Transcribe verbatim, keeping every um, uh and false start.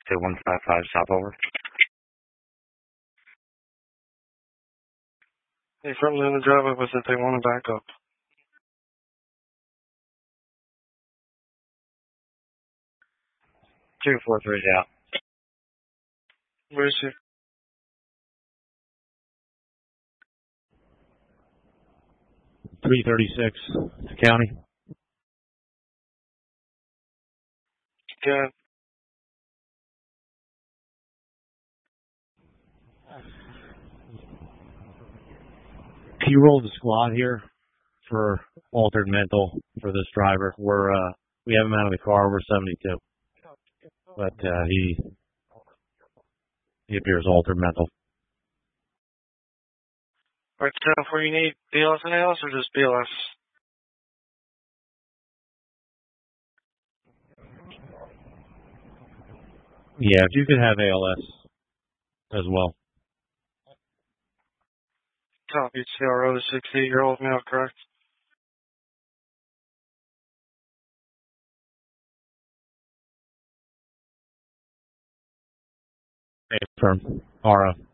Say one five five, stop over. Hey, from the driver was that they want to back up. Two four three out. Where is he? three thirty-six, county. Yeah. Can you roll the squad here for altered mental for this driver? We're uh, we have him out of the car. We're seventy-two, but uh, he he appears altered mental. Right now, where you need B L S and A L S or just B L S? Yeah, if you could have A L S as well. Copy. C R O, the sixty-eight-year-old male, correct? Firm. Ara.